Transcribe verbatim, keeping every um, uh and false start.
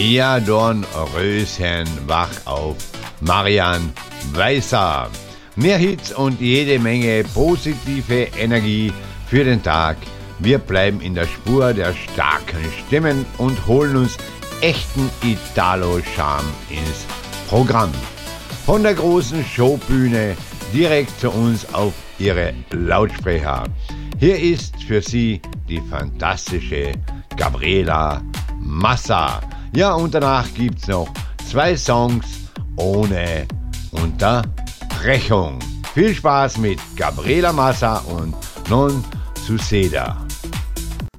Ja, Dornröschen, wach auf, Marian Weißer. Mehr Hits und jede Menge positive Energie für den Tag. Wir bleiben in der Spur der starken Stimmen und holen uns echten Italo-Charme ins Programm. Von der großen Showbühne direkt zu uns auf Ihre Lautsprecher. Hier ist für Sie die fantastische Gabriela Massa. Ja, und danach gibt's noch zwei Songs ohne Unterbrechung. Viel Spaß mit Gabriela Massa und Non Suceda.